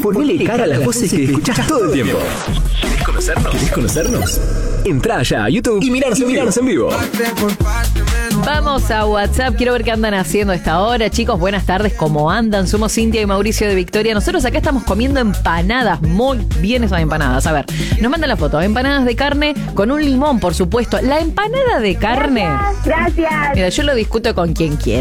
Ponele cara a las voces que escuchás todo el tiempo. ¿Querés conocernos? Entrá ya a YouTube y mirarnos en vivo. Vamos a WhatsApp, quiero ver qué andan haciendo a esta hora. Chicos, buenas tardes, ¿cómo andan? Somos Cintia y Mauricio de Victoria. Nosotros acá estamos comiendo empanadas, muy bien esas empanadas. A ver, nos mandan la foto, empanadas de carne con un limón, por supuesto. La empanada de carne. Gracias. Mira, yo lo discuto con quien quiera.